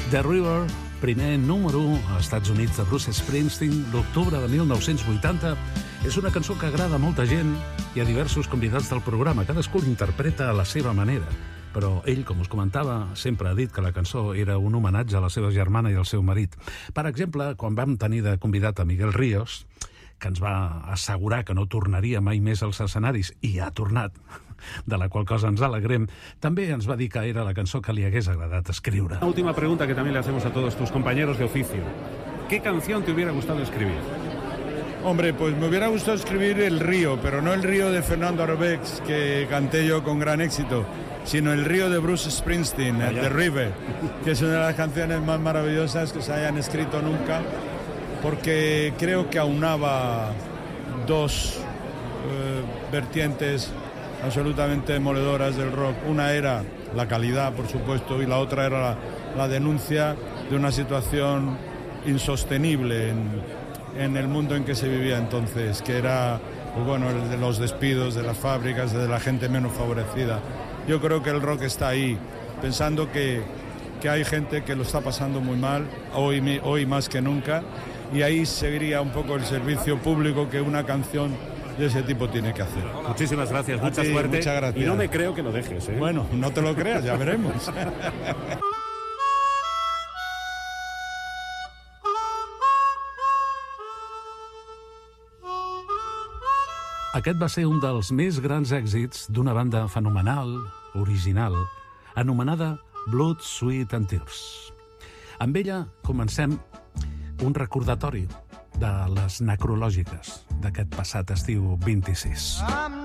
The River, primer número 1 als Estats Units de Bruce Springsteen, l'octubre de 1980, és una cançó que agrada a molta gent i a diversos convidats del programa. Cadascú l'interpreta a la seva manera, però ell, com us comentava, sempre ha dit que la cançó era un homenatge a la seva germana i al seu marit. Per exemple, quan vam tenir de convidat a Miguel Ríos, que ens va assegurar que no tornaria mai més als escenaris, i ha tornat, de la qual cosa ens alegrem, també ens va dir que era la cançó que li hagués agradat escriure. Una última pregunta que también le hacemos a todos tus compañeros de oficio. ¿Qué canción te hubiera gustado escribir? Hombre, pues me hubiera gustado escribir El Río, pero no El Río de Fernando Arbex, que canté yo con gran éxito, sino El Río de Bruce Springsteen, The River, que es una de las canciones más maravillosas que se hayan escrito nunca, porque creo que aunaba dos vertientes absolutamente demoledoras del rock. Una era la calidad, por supuesto, y la otra era la denuncia de una situación insostenible en el mundo en que se vivía entonces, que era, pues bueno, el de los despidos de las fábricas, de la gente menos favorecida. Yo creo que el rock está ahí, pensando que hay gente que lo está pasando muy mal, hoy más que nunca, y ahí seguiría un poco el servicio público que una canción de ese tipo tiene que hacer. Muchísimas gracias, mucha suerte. Muchas gracias. Y no me creo que lo dejes, ¿eh? Bueno, no te lo creas, ya veremos. Aquest va ser un dels més grans èxits d'una banda fenomenal, original, anomenada Blood, Sweat and Tears. Amb ella comencem un recordatori de les necrològiques d'aquest passat estiu 26.